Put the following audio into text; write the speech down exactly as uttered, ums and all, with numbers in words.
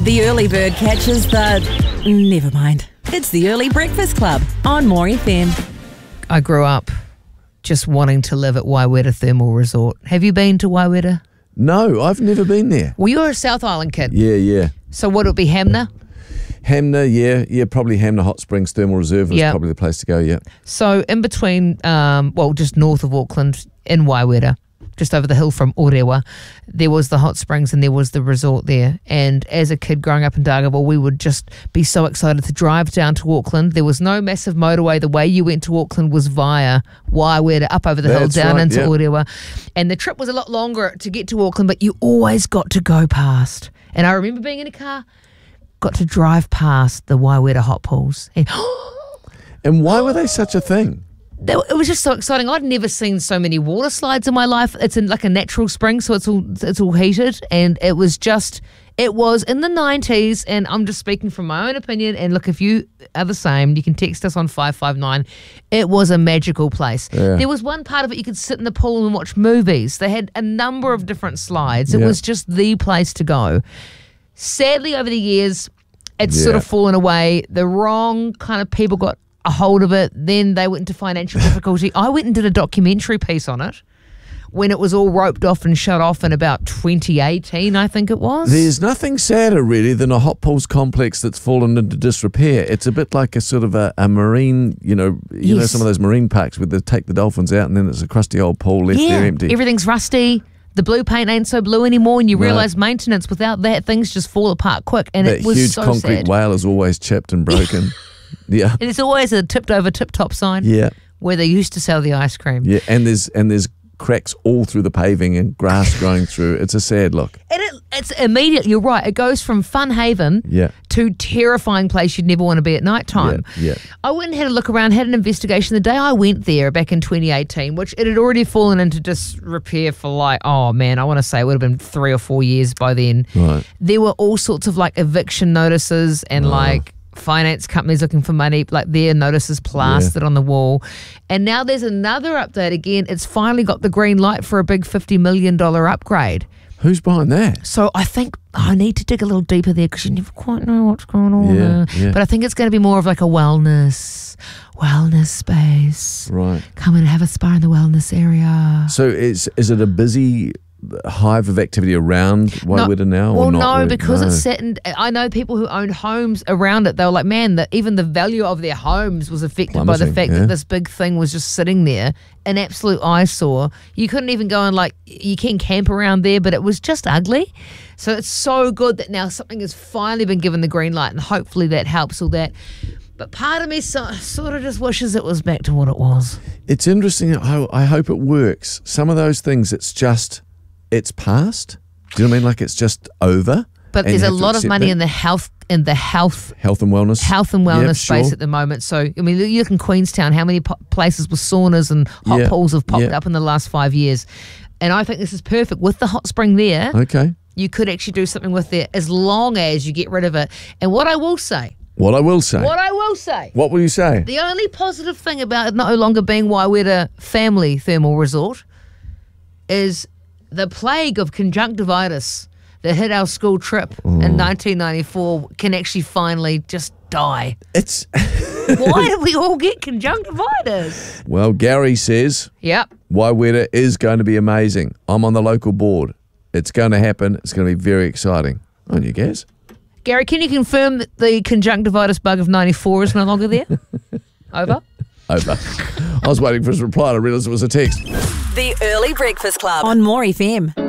The early bird catches the... Never mind. It's the Early Breakfast Club on More F M. I grew up just wanting to live at Waiwera Thermal Resort. Have you been to Waiwera? No, I've never been there. Well, you're a South Island kid. Yeah, yeah. So what would it be, Hamner? Hamner, yeah, yeah, probably Hamner Hot Springs Thermal Reserve was Yep. probably the place to go, yeah. So in between, um, well, just north of Auckland, in Waiwera, just over the hill from Orewa, there was the hot springs and there was the resort there. And as a kid growing up in Dargaville, we would just be so excited to drive down to Auckland. There was no massive motorway. The way you went to Auckland was via Waiwera, up over the hill, That's down right, into yeah. Orewa. And the trip was a lot longer to get to Auckland, but you always got to go past. And I remember being in a car, got to drive past the Waiwera hot pools. And And why were they such a thing? They- it was just so exciting. I'd never seen so many water slides in my life. It's in like a natural spring, so it's all it's all heated, and it was just it was in the nineties. And I'm just speaking from my own opinion. And look, if you are the same, you can text us on five five nine. It was a magical place. Yeah. There was one part of it you could sit in the pool and watch movies. They had a number of different slides. It Yeah. was just the place to go. Sadly, over the years, it's sort Yeah. of fallen away. The wrong kind of people got a hold of it. Then they went into financial difficulty. I went and did a documentary piece on it when it was all roped off and shut off in about twenty eighteen, I think it was. There's nothing sadder, really, than a hot pools complex that's fallen into disrepair. It's a bit like a sort of a, a marine, you know, you know, Yes. some of those marine parks where they take the dolphins out and then it's a crusty old pool left yeah, there empty. everything's rusty. The blue paint ain't so blue anymore, and you No. realise maintenance without that, things just fall apart quick. And that it was huge so concrete sad. whale is always chipped and broken. yeah, And there's always a tipped over tip top sign yeah, where they used to sell the ice cream. yeah. And there's and there's cracks all through the paving and grass growing through. It's a sad look. And it, it's immediate. You're right. It goes from fun haven Yeah. to terrifying place you'd never want to be at night time. Yeah, yeah. I went and had a look around, had an investigation. The day I went there back in twenty eighteen, which it had already fallen into disrepair for like, oh man, I want to say it would have been three or four years by then. Right. There were all sorts of like eviction notices and like finance companies looking for money, like their notices plastered on the wall. And now there's another update again. It's finally got the green light for a big fifty million dollars upgrade. Who's behind that? So I think I need to dig a little deeper there because you never quite know what's going on Yeah, there. yeah. But I think it's going to be more of like a wellness, wellness space. Right. Come and have a spa in the wellness area. So is is it a busy hive of activity around Waiwera now? Well, or not no, really? because No. it's set in. I know people who owned homes around it. They were like, man, that even the value of their homes was affected by the Plummeting, fact yeah. that this big thing was just sitting there, an absolute eyesore. You couldn't even go and like, you can camp around there, but it was just ugly. So it's so good that now something has finally been given the green light, and hopefully that helps all that. But part of me so, sort of just wishes it was back to what it was. It's interesting. I, I hope it works. Some of those things, it's just, it's past. Do you know what I mean? Like it's just over. But and there's you a have to lot of accept money that. in the health in the health health and wellness, health and wellness Yep, space sure. at the moment. So, I mean, you look in Queenstown, how many po- places with saunas and hot Yeah, pools have popped yeah. up in the last five years. And I think this is perfect. With the hot spring there, Okay. you could actually do something with it as long as you get rid of it. And what I will say, What I will say. what I will say, What will you say? the only positive thing about it no longer being Waiwera Family Thermal Resort is the plague of conjunctivitis that hit our school trip in nineteen ninety-four can actually finally just die. It's Why did we all get conjunctivitis? well, Gary says Yep. Waiwera is going to be amazing. I'm on the local board. It's going to happen. It's going to be very exciting. On you, Gaz. Gary, can you confirm that the conjunctivitis bug of ninety-four is no longer there? Over. Over. I was waiting for his reply and I realised it was a text. The Early Breakfast Club on More F M.